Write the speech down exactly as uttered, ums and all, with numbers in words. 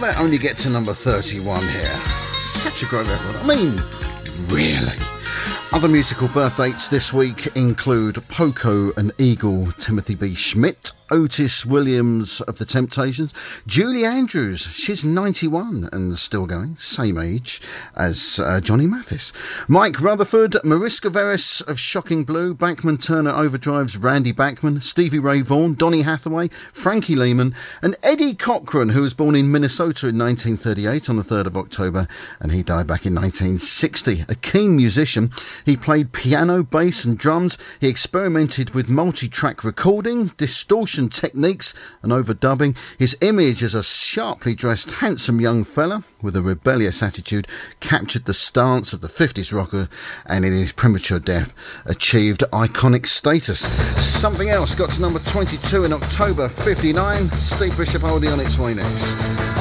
that only get to number thirty-one here? Such a great record. I mean, really. Other musical birth dates this week include Poco and Eagle, Timothy B. Schmidt, Otis Williams of The Temptations, Julie Andrews, she's ninety-one and still going, same age as uh, Johnny Mathis, Mike Rutherford, Mariska Veris of Shocking Blue, Bachman Turner Overdrive's Randy Bachman, Stevie Ray Vaughan, Donny Hathaway, Frankie Lehman and Eddie Cochran, who was born in Minnesota in nineteen thirty-eight on the third of October and he died back in nineteen sixty. A keen musician, he played piano, bass and drums. He experimented with multi-track recording, distortion techniques and overdubbing. His image as a sharply dressed, handsome young fella with a rebellious attitude captured the stance of the fifties rocker and in his premature death achieved iconic status. Something Else got to number twenty-two in October fifty-nine. Steve Bishop Oldie on its way next.